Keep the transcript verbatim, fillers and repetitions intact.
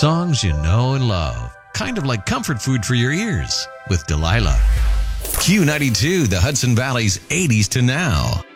Songs you know and love. Kind of like comfort food for your ears with Delilah. Q ninety-two, the Hudson Valley's eighties to now.